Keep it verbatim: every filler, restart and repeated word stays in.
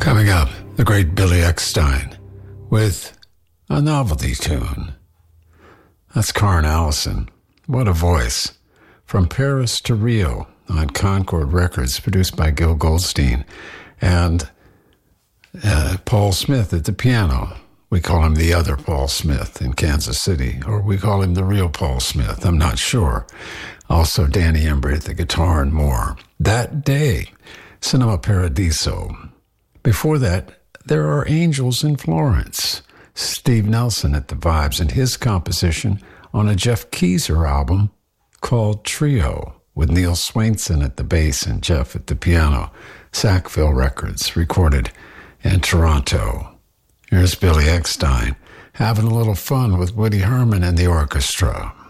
Coming up, the great Billy Eckstine with a novelty tune. That's Karen Allison. What a voice. From Paris to Rio on Concord Records, produced by Gil Goldstein. And uh, Paul Smith at the piano. We call him the other Paul Smith in Kansas City, or we call him the real Paul Smith. I'm not sure. Also Danny Embry at the guitar and more. That Day, Cinema Paradiso. Before that, There Are Angels in Florence. Steve Nelson at the vibes and his composition on a Jeff Keezer album called Trio, with Neil Swainson at the bass and Jeff at the piano. Sackville Records, recorded in Toronto. Here's Billy Eckstine having a little fun with Woody Herman and the orchestra.